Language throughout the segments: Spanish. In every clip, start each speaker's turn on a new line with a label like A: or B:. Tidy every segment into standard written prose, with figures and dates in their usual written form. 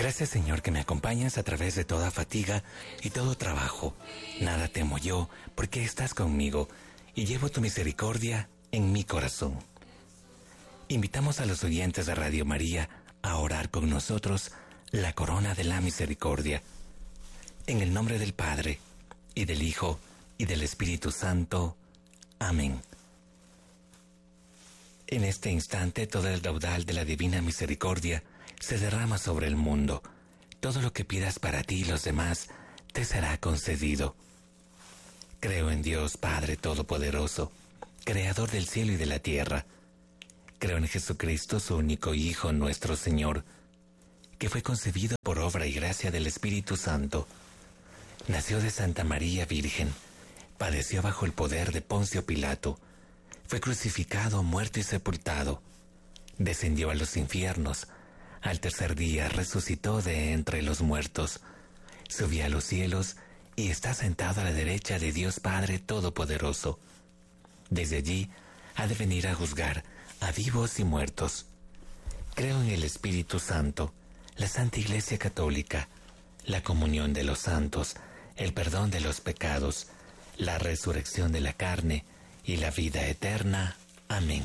A: Gracias, Señor, que me acompañas a través de toda fatiga y todo trabajo. Nada temo yo, porque estás conmigo y llevo tu misericordia en mi corazón. Invitamos a los oyentes de Radio María a orar con nosotros la corona de la misericordia. En el nombre del Padre, y del Hijo, y del Espíritu Santo. Amén. En este instante todo el raudal de la divina misericordia se derrama sobre el mundo. Todo lo que pidas para ti y los demás te será concedido. Creo en Dios Padre Todopoderoso, Creador del cielo y de la tierra. Creo en Jesucristo, su único Hijo, nuestro Señor, que fue concebido por obra y gracia del Espíritu Santo. Nació de Santa María Virgen, padeció bajo el poder de Poncio Pilato, fue crucificado, muerto y sepultado, descendió a los infiernos, al tercer día resucitó de entre los muertos, subió a los cielos y está sentado a la derecha de Dios Padre Todopoderoso. Desde allí ha de venir a juzgar a vivos y muertos. Creo en el Espíritu Santo, la Santa Iglesia Católica, la comunión de los santos, el perdón de los pecados, la resurrección de la carne y la vida eterna. Amén.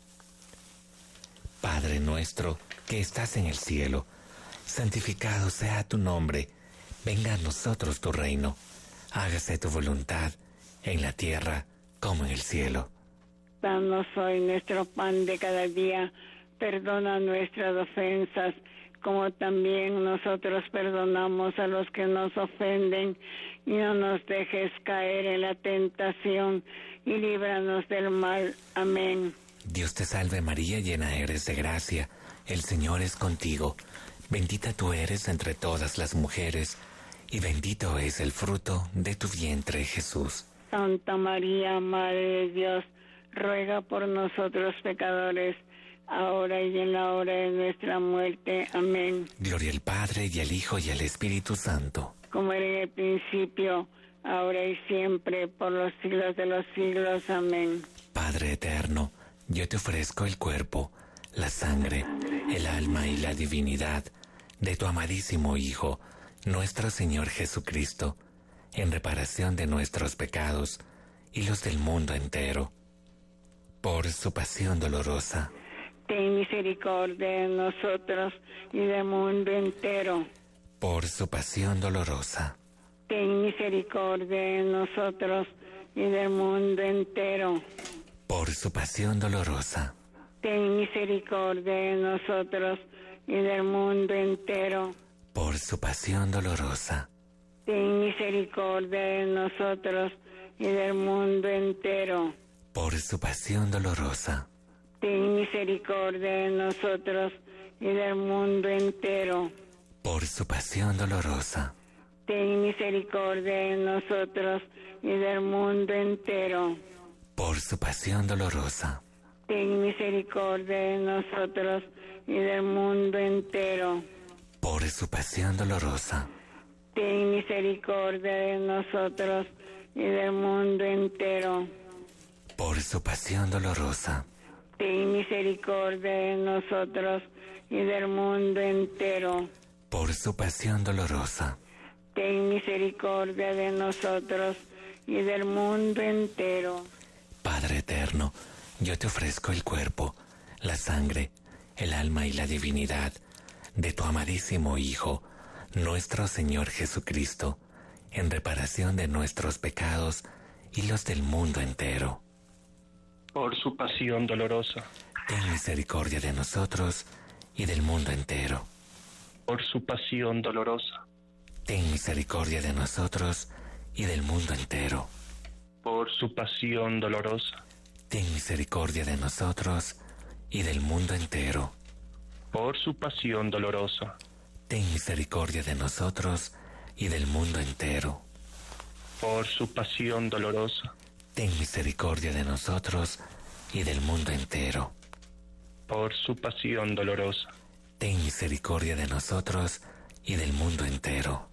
A: Padre nuestro, que estás en el cielo, santificado sea tu nombre. Venga a nosotros tu reino. Hágase tu voluntad, en la tierra como en el cielo.
B: Danos hoy nuestro pan de cada día. Perdona nuestras ofensas, como también nosotros perdonamos a los que nos ofenden. Y no nos dejes caer en la tentación, y líbranos del mal. Amén.
A: Dios te salve María, llena eres de gracia. El Señor es contigo. Bendita tú eres entre todas las mujeres, y bendito es el fruto de tu vientre, Jesús.
B: Santa María, Madre de Dios, ruega por nosotros pecadores, ahora y en la hora de nuestra muerte. Amén.
A: Gloria al Padre, y al Hijo, y al Espíritu Santo.
B: Como era en el principio, ahora y siempre, por los siglos de los siglos. Amén.
A: Padre eterno, yo te ofrezco el cuerpo, la sangre, el alma y la divinidad de tu amadísimo Hijo, nuestro Señor Jesucristo, en reparación de nuestros pecados y los del mundo entero. Por su pasión dolorosa,
B: ten misericordia de nosotros y del mundo entero.
A: por su pasión dolorosa,
B: ten misericordia de nosotros y del mundo entero.
A: por su pasión dolorosa,
B: ten misericordia de nosotros y del mundo entero.
A: por su pasión dolorosa,
B: ten misericordia de nosotros y del mundo entero.
A: por su pasión dolorosa,
B: ten misericordia de nosotros y del mundo entero.
A: por su pasión dolorosa,
B: ten misericordia de nosotros y del mundo entero.
A: por su pasión dolorosa,
B: ten misericordia de nosotros y del mundo entero.
A: por su pasión dolorosa,
B: ten misericordia de nosotros y del mundo entero.
A: por su pasión dolorosa,
B: ten misericordia de nosotros y del mundo entero.
A: por su pasión dolorosa,
B: ten misericordia de nosotros y del mundo entero.
A: Padre eterno, yo te ofrezco el cuerpo, la sangre, el alma y la divinidad de tu amadísimo Hijo, nuestro Señor Jesucristo, en reparación de nuestros pecados y los del mundo entero.
C: Por su pasión dolorosa,
A: Ten misericordia de nosotros y del mundo entero.
C: por su pasión dolorosa,
A: Ten misericordia de nosotros y del mundo entero.
C: por su pasión dolorosa,
A: Ten misericordia de nosotros y del mundo entero.
C: por su pasión dolorosa,
A: Ten misericordia de nosotros y del mundo entero.
C: por su pasión dolorosa,
A: Ten misericordia de nosotros y del mundo entero.
C: por su pasión dolorosa,
A: Ten misericordia de nosotros y del mundo entero.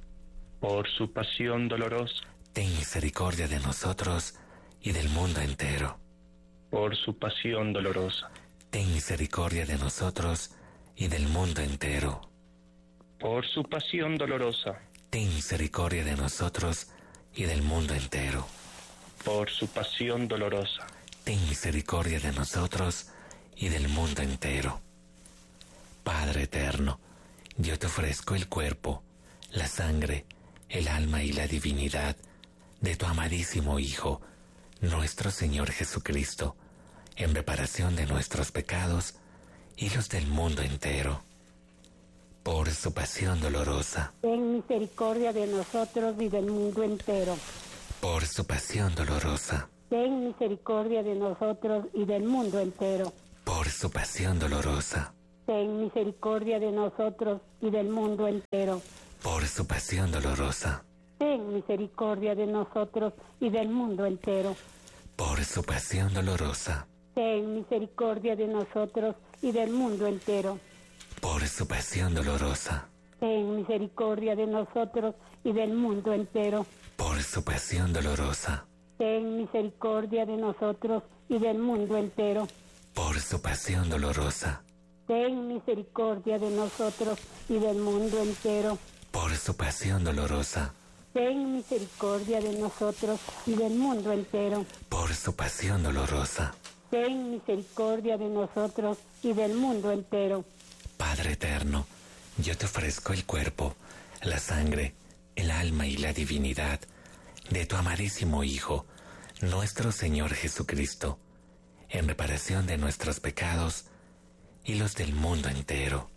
C: por su pasión dolorosa,
A: Ten misericordia de nosotros y del mundo entero.
C: por su pasión dolorosa,
A: Ten misericordia de nosotros y del mundo entero.
C: por su pasión dolorosa,
A: ten misericordia de nosotros y del mundo entero.
C: por su pasión dolorosa,
A: Ten misericordia de nosotros y del mundo entero. Padre eterno, yo te ofrezco el cuerpo, la sangre, el alma y la divinidad de tu amadísimo Hijo, nuestro Señor Jesucristo, en reparación de nuestros pecados y los del mundo entero. Por su pasión dolorosa,
D: ten misericordia de nosotros y del mundo entero.
A: por su pasión dolorosa,
D: Ten misericordia de nosotros y del mundo entero.
A: por su pasión dolorosa,
D: Ten misericordia de nosotros y del mundo entero.
A: por su pasión dolorosa,
D: Ten misericordia de nosotros y del mundo entero.
A: por su pasión dolorosa,
D: Ten misericordia de nosotros y del mundo entero.
A: por su pasión dolorosa,
D: Ten misericordia de nosotros y del mundo entero.
A: por su pasión dolorosa,
D: Ten misericordia de nosotros y del mundo entero.
A: por su pasión dolorosa,
D: Ten misericordia de nosotros y del mundo entero.
A: por su pasión dolorosa,
D: Ten misericordia de nosotros y del mundo entero.
A: por su pasión dolorosa.
D: Ten misericordia de nosotros y del mundo entero.
A: Padre eterno, yo te ofrezco el cuerpo, la sangre, el alma y la divinidad de tu amadísimo Hijo, nuestro Señor Jesucristo, en reparación de nuestros pecados y los del mundo entero.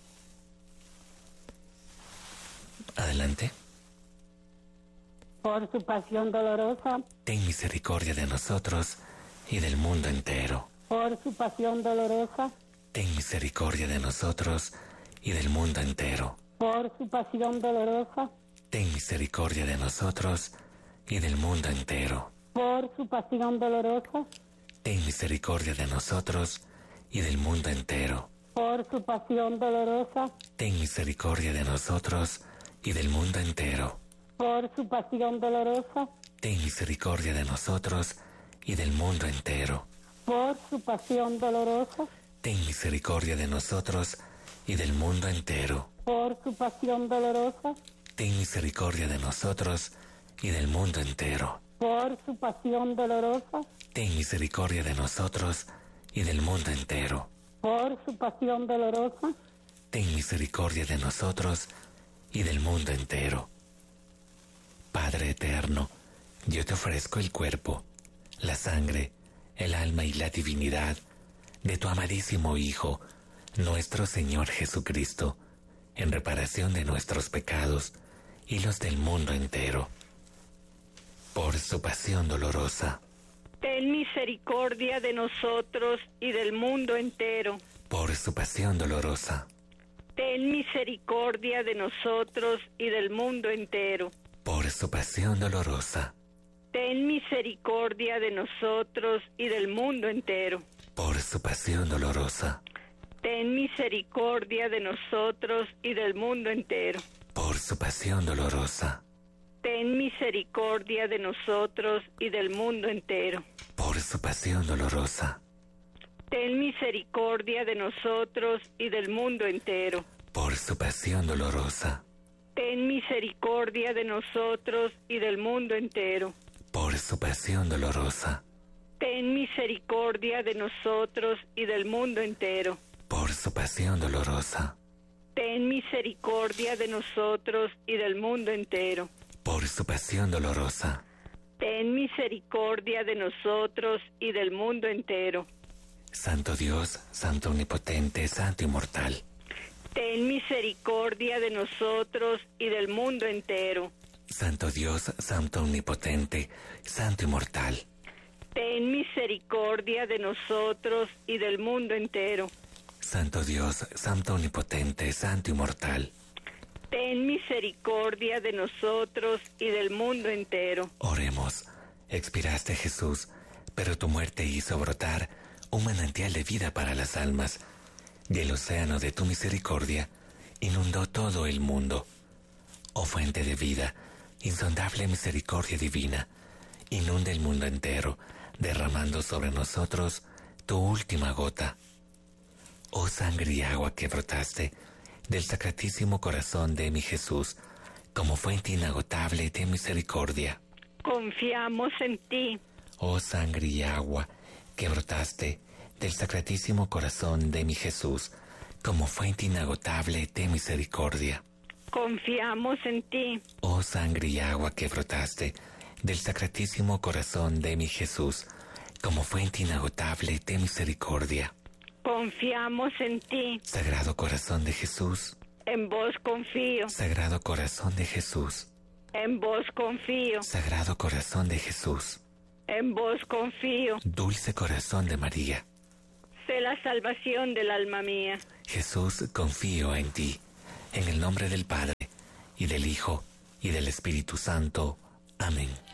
A: Adelante.
D: Por su pasión dolorosa,
A: Ten misericordia de nosotros y del mundo entero.
D: por su pasión dolorosa,
A: Ten misericordia de nosotros y del mundo entero.
D: por su pasión dolorosa,
A: Ten misericordia de nosotros y del mundo entero.
D: por su pasión dolorosa,
A: Ten misericordia de nosotros y del mundo entero.
D: por su pasión dolorosa,
A: Ten misericordia de nosotros y del mundo entero.
D: por su pasión dolorosa,
A: Ten misericordia de nosotros y del mundo entero.
D: por su pasión dolorosa,
A: Ten misericordia de nosotros y del mundo entero.
D: por su pasión dolorosa,
A: Ten misericordia de nosotros y del mundo entero.
D: por su pasión dolorosa,
A: Ten misericordia de nosotros y del mundo entero.
D: por su pasión dolorosa,
A: Ten misericordia de nosotros y del mundo entero. Padre eterno, yo te ofrezco el cuerpo, la sangre, el alma y la divinidad de tu amadísimo Hijo, nuestro Señor Jesucristo, en reparación de nuestros pecados y los del mundo entero. Por su pasión dolorosa,
B: Ten misericordia de nosotros y del mundo entero.
A: por su pasión dolorosa,
B: Ten misericordia de nosotros y del mundo entero.
A: por su pasión dolorosa,
B: Ten misericordia de nosotros y del mundo entero.
A: por su pasión dolorosa,
B: Ten misericordia de nosotros y del mundo entero.
A: por su pasión dolorosa,
B: Ten misericordia de nosotros y del mundo entero.
A: por su pasión dolorosa,
B: Ten misericordia de nosotros y del mundo entero.
A: por su pasión dolorosa,
B: Ten misericordia de nosotros y del mundo entero.
A: por su pasión dolorosa,
B: Ten misericordia de nosotros y del mundo entero.
A: por su pasión dolorosa,
B: Ten misericordia de nosotros y del mundo entero.
A: por su pasión dolorosa,
B: Ten misericordia de nosotros y del mundo entero.
A: Santo Dios, Santo Omnipotente, Santo Inmortal,
B: Ten misericordia de nosotros y del mundo entero.
A: Santo Dios, Santo Omnipotente, Santo Inmortal,
B: Ten misericordia de nosotros y del mundo entero.
A: Santo Dios, Santo Omnipotente, Santo Inmortal,
B: Ten misericordia de nosotros y del mundo entero.
A: oremos. Expiraste, Jesús, pero tu muerte hizo brotar un manantial de vida para las almas, y el océano de tu misericordia inundó todo el mundo. Oh fuente de vida, insondable misericordia divina, inunda el mundo entero, derramando sobre nosotros tu última gota. Oh sangre y agua que brotaste del Sacratísimo Corazón de mi Jesús, como fuente inagotable de misericordia.
E: Confiamos en ti.
A: Oh sangre y agua que brotaste del Sacratísimo Corazón de mi Jesús, como fuente inagotable de misericordia.
E: Confiamos en ti.
A: Oh sangre y agua que brotaste del Sacratísimo Corazón de mi Jesús, como fuente inagotable de misericordia.
E: Confiamos en ti.
A: Sagrado Corazón de Jesús.
E: En vos confío.
A: Sagrado Corazón de Jesús.
E: En vos confío.
A: Sagrado Corazón de Jesús.
E: En vos confío.
A: Dulce Corazón de María.
E: Sé la salvación del alma mía.
A: Jesús, confío en ti. En el nombre del Padre, y del Hijo, y del Espíritu Santo. Amén.